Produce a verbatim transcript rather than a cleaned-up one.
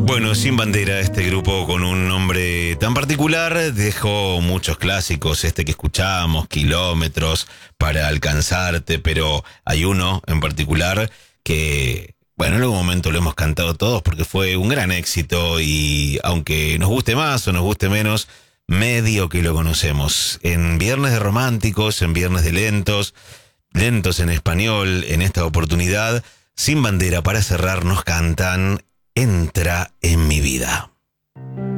Bueno, Sin Bandera, este grupo con un nombre tan particular, dejó muchos clásicos, este que escuchamos, Kilómetros, Para Alcanzarte, pero hay uno en particular que, bueno, en algún momento lo hemos cantado todos porque fue un gran éxito y aunque nos guste más o nos guste menos, medio que lo conocemos. En Viernes de Románticos, en Viernes de Lentos, Lentos en español, en esta oportunidad, Sin Bandera, para cerrar, nos cantan Entra en mi vida.